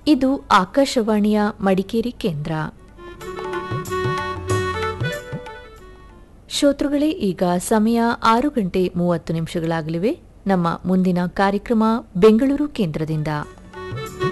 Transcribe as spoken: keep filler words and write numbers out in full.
ಇದು ಆಕಾಶವಾಣಿಯ ಮಡಿಕೇರಿ ಕೇಂದ್ರ. ಶ್ರೋತೃಗಳೇ, ಈಗ ಸಮಯ ಆರು ಗಂಟೆ ಮೂವತ್ತು ನಿಮಿಷಗಳಾಗಲಿವೆ. ನಮ್ಮ ಮುಂದಿನ ಕಾರ್ಯಕ್ರಮ ಬೆಂಗಳೂರು ಕೇಂದ್ರದಿಂದ.